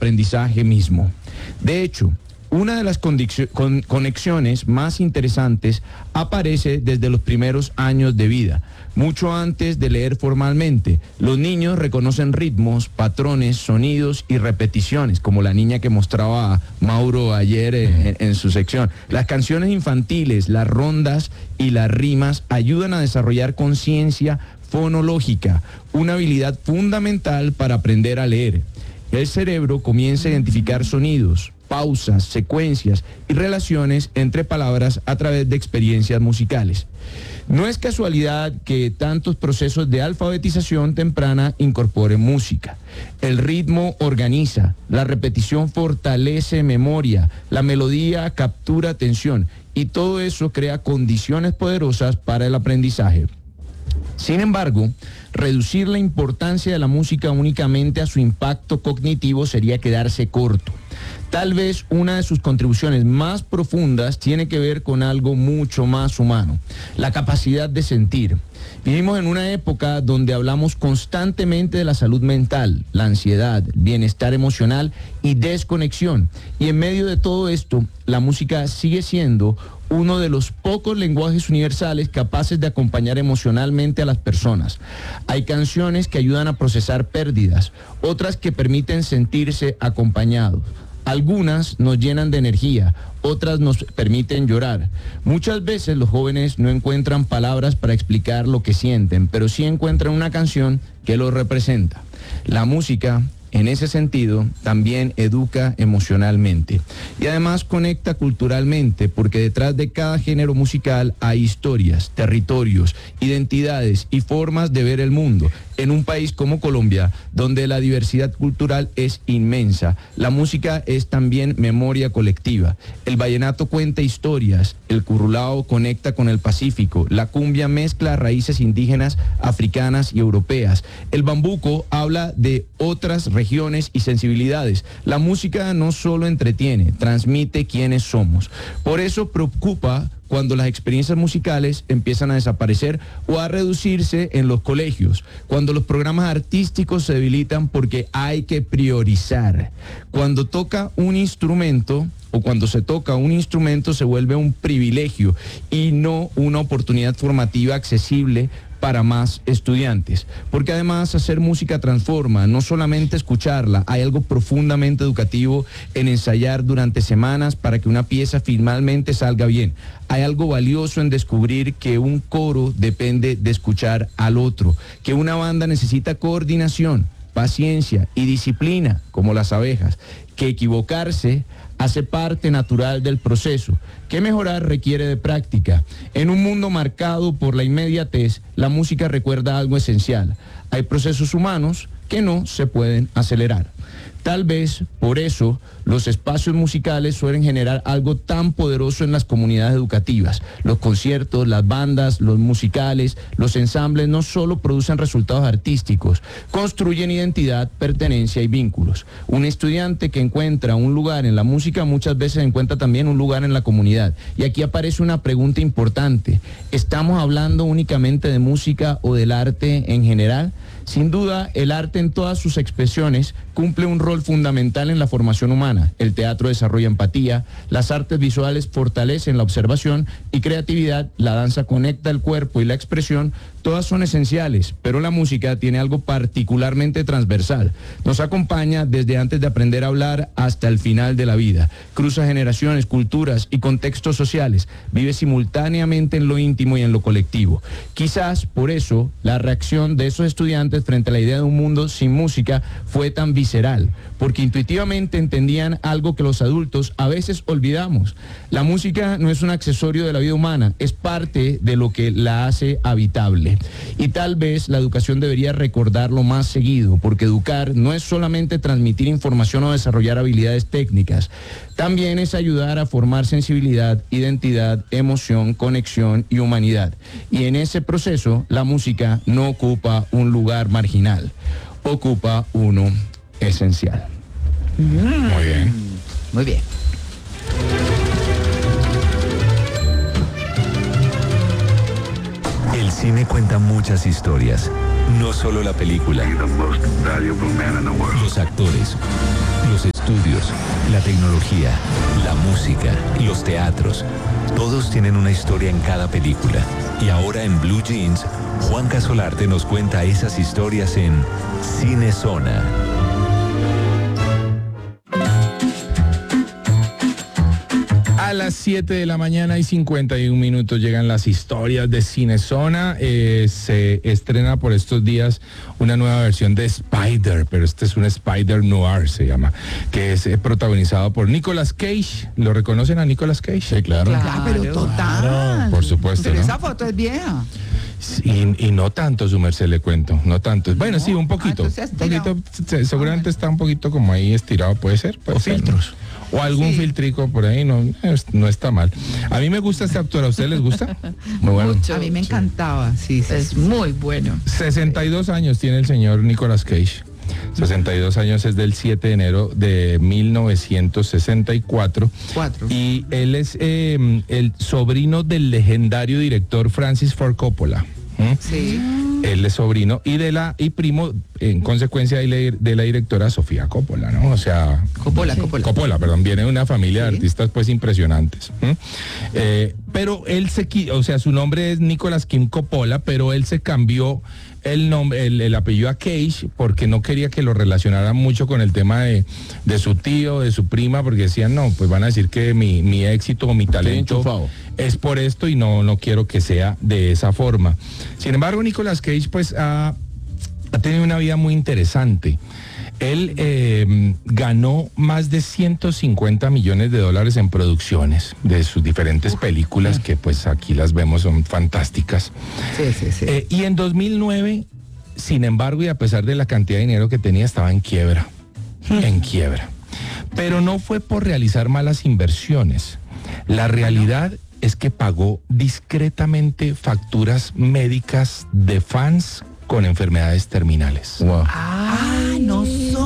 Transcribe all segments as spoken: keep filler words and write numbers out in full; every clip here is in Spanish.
aprendizaje mismo. De hecho, una de las conexiones más interesantes aparece desde los primeros años de vida, mucho antes de leer formalmente. Los niños reconocen ritmos, patrones, sonidos y repeticiones, como la niña que mostraba Mauro ayer en, en su sección. Las canciones infantiles, las rondas y las rimas ayudan a desarrollar conciencia fonológica, una habilidad fundamental para aprender a leer. El cerebro comienza a identificar sonidos, pausas, secuencias y relaciones entre palabras a través de experiencias musicales. No es casualidad que tantos procesos de alfabetización temprana incorporen música. El ritmo organiza, la repetición fortalece memoria, la melodía captura atención y todo eso crea condiciones poderosas para el aprendizaje. Sin embargo, reducir la importancia de la música únicamente a su impacto cognitivo sería quedarse corto. Tal vez una de sus contribuciones más profundas tiene que ver con algo mucho más humano, la capacidad de sentir. Vivimos en una época donde hablamos constantemente de la salud mental, la ansiedad, bienestar emocional y desconexión. Y en medio de todo esto, la música sigue siendo uno de los pocos lenguajes universales capaces de acompañar emocionalmente a las personas. Hay canciones que ayudan a procesar pérdidas, otras que permiten sentirse acompañados. Algunas nos llenan de energía, otras nos permiten llorar. Muchas veces los jóvenes no encuentran palabras para explicar lo que sienten, pero sí encuentran una canción que los representa. La música, en ese sentido, también educa emocionalmente y además conecta culturalmente, porque detrás de cada género musical hay historias, territorios, identidades y formas de ver el mundo. En un país como Colombia, donde la diversidad cultural es inmensa, la música es también memoria colectiva. El vallenato cuenta historias, el currulao conecta con el Pacífico, la cumbia mezcla raíces indígenas, africanas y europeas. El bambuco habla de otras regiones y sensibilidades. La música no solo entretiene, transmite quiénes somos. Por eso preocupa cuando las experiencias musicales empiezan a desaparecer o a reducirse en los colegios, cuando los programas artísticos se debilitan porque hay que priorizar. Cuando toca un instrumento o cuando se toca un instrumento se vuelve un privilegio y no una oportunidad formativa accesible para más estudiantes, porque además hacer música transforma, no solamente escucharla, hay algo profundamente educativo en ensayar durante semanas para que una pieza finalmente salga bien. Hay algo valioso en descubrir que un coro depende de escuchar al otro, que una banda necesita coordinación, paciencia y disciplina, como las abejas, que equivocarse hace parte natural del proceso, que mejorar requiere de práctica. En un mundo marcado por la inmediatez, la música recuerda algo esencial. Hay procesos humanos que no se pueden acelerar. Tal vez por eso los espacios musicales suelen generar algo tan poderoso en las comunidades educativas. Los conciertos, las bandas, los musicales, los ensambles no solo producen resultados artísticos, construyen identidad, pertenencia y vínculos. Un estudiante que encuentra un lugar en la música muchas veces encuentra también un lugar en la comunidad. Y aquí aparece una pregunta importante. ¿Estamos hablando únicamente de música o del arte en general? Sin duda, el arte en todas sus expresiones cumple un rol fundamental en la formación humana. El teatro desarrolla empatía, las artes visuales fortalecen la observación y creatividad, la danza conecta el cuerpo y la expresión. Todas son esenciales, pero la música tiene algo particularmente transversal. Nos acompaña desde antes de aprender a hablar hasta el final de la vida. Cruza generaciones, culturas y contextos sociales. Vive simultáneamente en lo íntimo y en lo colectivo. Quizás por eso la reacción de esos estudiantes frente a la idea de un mundo sin música fue tan visceral, porque intuitivamente entendían algo que los adultos a veces olvidamos. La música no es un accesorio de la vida humana, es parte de lo que la hace habitable. Y tal vez la educación debería recordarlo más seguido, porque educar no es solamente transmitir información o desarrollar habilidades técnicas, también es ayudar a formar sensibilidad, identidad, emoción, conexión y humanidad. Y en ese proceso, la música no ocupa un lugar marginal, ocupa uno esencial. Muy bien. Muy bien. El cine cuenta muchas historias, no solo la película. Los actores, los estudios, la tecnología, la música, los teatros. Todos tienen una historia en cada película. Y ahora en Blue Jeans, Juan Casolarte nos cuenta esas historias en Cinezona. A las siete de la mañana y cincuenta y un minutos llegan las historias de Cinezona. Eh, se estrena por estos días una nueva versión de Spider, pero este es un Spider Noir, se llama, que es eh, protagonizado por Nicolas Cage. ¿Lo reconocen a Nicolas Cage? Sí, claro. Claro, pero total. Por supuesto, Pero ¿no? esa foto es vieja. Y, y no tanto, su merced, le cuento, no tanto. Bueno, No, sí, un poquito. ah, entonces un poquito estirado. se- seguramente está un poquito como ahí estirado, puede ser. Puede O ser, ¿no? filtros. O algún Sí. filtrico por ahí, no, es- no está mal. A mí me gusta este actor, ¿a ustedes les gusta? Muy bueno. A mí me encantaba, sí, sí. Es sí. muy bueno. sesenta y dos años tiene el señor Nicolas Cage. sesenta y dos años, es del siete de enero de mil novecientos sesenta y cuatro. Cuatro. Y él es eh, el sobrino del legendario director Francis Ford Coppola. ¿Mm? Sí. Él es sobrino y de la y primo en consecuencia de la, de la directora Sofía Coppola, ¿no? O sea, Coppola, Coppola. Coppola, perdón, viene de una familia de Sí. artistas pues impresionantes. ¿Mm? Eh, pero él se, qui- o sea, su nombre es Nicolas Kim Coppola, pero él se cambió el nombre, el, el apellido a Cage porque no quería que lo relacionaran mucho con el tema de, de su tío, de su prima, porque decían, no, pues van a decir que mi, mi éxito o mi talento enchufado. es por esto y no, no quiero que sea de esa forma. Sin embargo, Nicolas Cage pues ha, ha tenido una vida muy interesante. Él eh, ganó más de ciento cincuenta millones de dólares en producciones de sus diferentes películas, que pues aquí las vemos, son fantásticas. Sí, sí, sí. Eh, y en dos mil nueve, sin embargo, y a pesar de la cantidad de dinero que tenía, estaba en quiebra, en quiebra. Pero no fue por realizar malas inversiones. La realidad es que pagó discretamente facturas médicas de fans con enfermedades terminales. Wow. Ah, no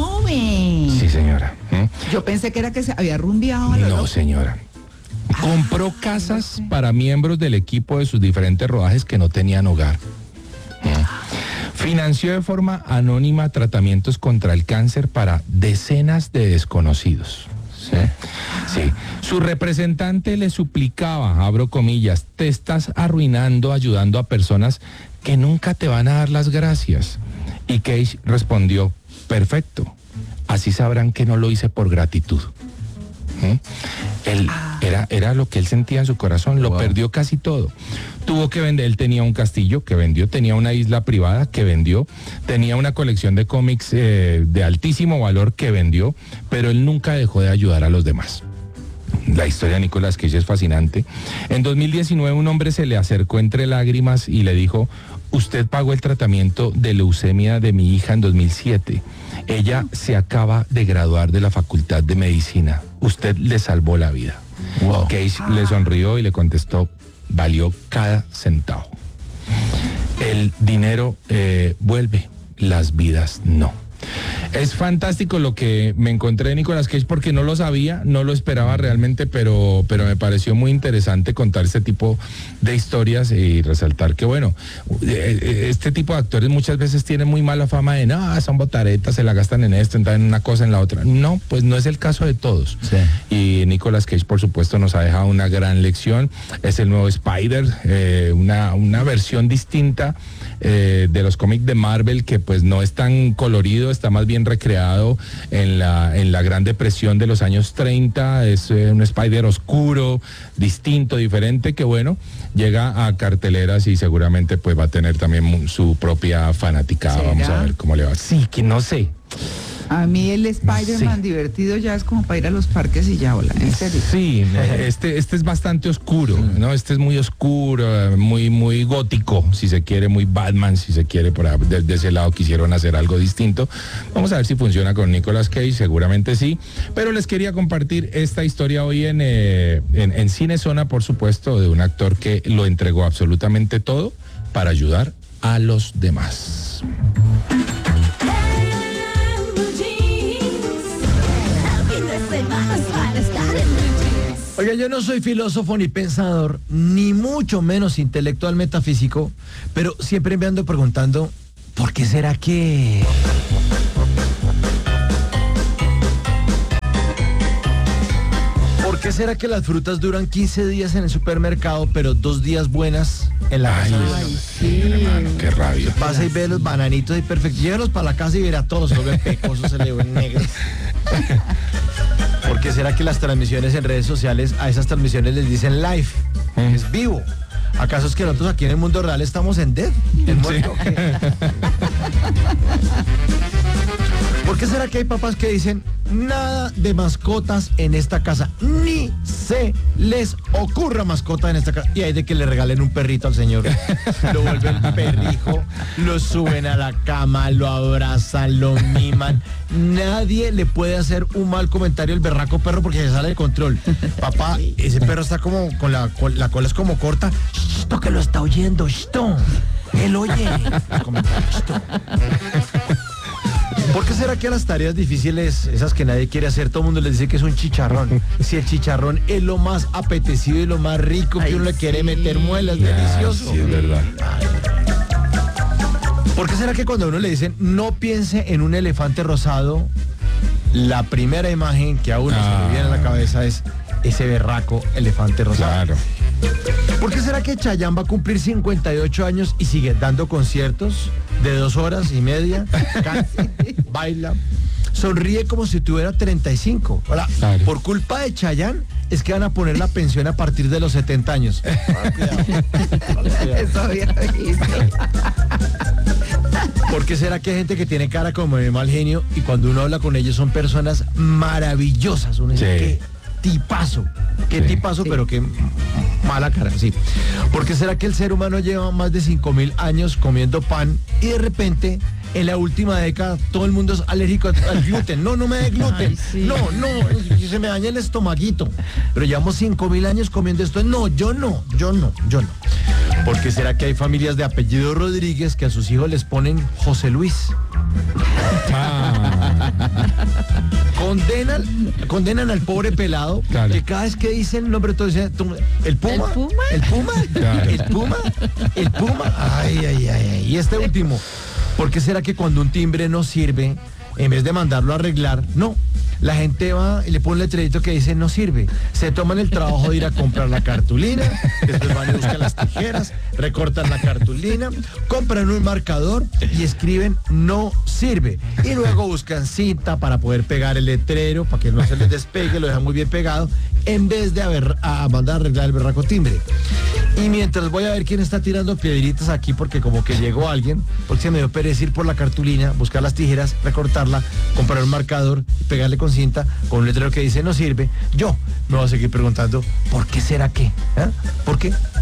sobe. Sí, señora. ¿Mm? Yo pensé que era que se había rumbeado a lo No, loco. señora. Compró casas para miembros del equipo de sus diferentes rodajes que no tenían hogar. ¿Mm? Financió de forma anónima tratamientos contra el cáncer para decenas de desconocidos. Sí. Sí. Su representante le suplicaba, abro comillas, te estás arruinando ayudando a personas que nunca te van a dar las gracias. Y Cage respondió, perfecto, así sabrán que no lo hice por gratitud. ¿Mm? Él, era, era lo que él sentía en su corazón, lo Wow. perdió casi todo. Tuvo que vender, él tenía un castillo que vendió, tenía una isla privada que vendió, tenía una colección de cómics eh, de altísimo valor que vendió, pero él nunca dejó de ayudar a los demás. La historia de Nicolas Cage es fascinante. En dos mil diecinueve un hombre se le acercó entre lágrimas y le dijo, usted pagó el tratamiento de leucemia de mi hija en dos mil siete. Ella se acaba de graduar de la Facultad de Medicina. Usted le salvó la vida. Wow. Cage le sonrió y le contestó, valió cada centavo. El dinero eh, vuelve, las vidas no. Es fantástico lo que me encontré de Nicolas Cage porque no lo sabía, no lo esperaba realmente, pero, pero me pareció muy interesante contar este tipo de historias y resaltar que, bueno, eh, este tipo de actores muchas veces tienen muy mala fama de, no, son botaretas, se la gastan en esto, en una cosa, en la otra. No, pues no es el caso de todos. Sí. Y Nicolas Cage, por supuesto, nos ha dejado una gran lección. Es el nuevo Spider, eh, una, una versión distinta eh, de los cómics de Marvel, que pues no es tan colorido, está más bien recreado en la, en la Gran Depresión de los años treinta. Es eh, un Spider oscuro, distinto, diferente, que bueno, llega a carteleras y seguramente pues va a tener también mu- su propia fanaticada. ¿Será? Vamos a ver cómo le va. Sí, que no sé. A mí el Spider-Man Sí. divertido ya es como para ir a los parques y ya, hola, en serio. Sí, este, este es bastante oscuro, ¿no? Este es muy oscuro, muy, muy gótico, si se quiere, muy Batman, si se quiere, por ahí, de, de ese lado quisieron hacer algo distinto. Vamos a ver si funciona con Nicolas Cage, seguramente sí. Pero les quería compartir esta historia hoy en, eh, en, en Cinezona, por supuesto, de un actor que lo entregó absolutamente todo para ayudar a los demás. Oiga, yo no soy filósofo ni pensador, ni mucho menos intelectual metafísico, pero siempre me ando preguntando, ¿por qué será que...? qué será que las frutas duran quince días en el supermercado, pero dos días buenas en la Ay, casa? Ay, sí. hermano, qué rabia. Pasa y ve los bananitos y perfectos. Llévelos para la casa y verá todos, sobre pecosos, se le ven negros. ¿Por qué será que las transmisiones en redes sociales, a esas transmisiones les dicen live? Mm. Es vivo. ¿Acaso es que nosotros aquí en el mundo real estamos en dead? ¿En muerto? Sí. ¿Por qué será que hay papás que dicen nada de mascotas en esta casa? Ni se les ocurra mascota en esta casa. Y hay de que le regalen un perrito al señor. Lo vuelven perrijo, lo suben a la cama, lo abrazan, lo miman. Nadie le puede hacer un mal comentario al berraco perro porque se sale de control. Papá, ese perro está como con la, con la cola es como corta. Esto que lo está oyendo, esto. Él oye. Los comentarios, esto. ¿Por qué será que a las tareas difíciles, esas que nadie quiere hacer, todo el mundo les dice que es un chicharrón? Si el chicharrón es lo más apetecido y lo más rico, que Ay, uno le quiere sí. meter muelas, Ah, delicioso. sí, es verdad. ¿Por qué será que cuando a uno le dicen no piense en un elefante rosado, la primera imagen que a uno se Ah. le viene a la cabeza es ese berraco elefante rosado? Claro. ¿Por qué será que Chayanne va a cumplir cincuenta y ocho años y sigue dando conciertos de dos horas y media? Canta, baila, sonríe como si tuviera treinta y cinco. Ahora, Claro. por culpa de Chayanne es que van a poner la pensión a partir de los setenta años. Ah, cuidado. Vale, cuidado. Eso había visto. ¿Por qué será que hay gente que tiene cara como de mal genio y cuando uno habla con ellos son personas maravillosas? Uno dice, Sí. qué tipazo, qué Sí. tipazo, pero qué mala cara, sí. ¿Por qué será que el ser humano lleva más de cinco mil años comiendo pan y de repente en la última década todo el mundo es alérgico al al gluten? No, no me dé gluten. Ay, sí. No, no, se me daña el estomaguito. Pero llevamos cinco mil años comiendo esto. No, yo no, yo no, yo no. ¿Por qué será que hay familias de apellido Rodríguez que a sus hijos les ponen José Luis? Ah, Condenan, condenan al pobre pelado Claro. que cada vez que dice el nombre todo dice tú- el Puma, ¿El Puma? el Puma, Claro. el Puma, el Puma. Ay, ay, ay, ay. Y este último, ¿por qué será que cuando un timbre no sirve, en vez de mandarlo a arreglar, no? La gente va y le pone un letrerito que dice no sirve. Se toman el trabajo de ir a comprar la cartulina, después van y buscan las tijeras, recortan la cartulina, compran un marcador y escriben no sirve. Y luego buscan cinta para poder pegar el letrero, para que no se les despegue, lo dejan muy bien pegado, en vez de haber, a, a mandar a arreglar el berraco timbre. Y mientras voy a ver quién está tirando piedritas aquí, porque como que llegó alguien, porque se me dio pereza ir por la cartulina, buscar las tijeras, recortarla, comprar un marcador y pegarle con cinta, con un letrero que dice no sirve, yo me voy a seguir preguntando, ¿por qué será que? ¿Ah? ¿Por qué?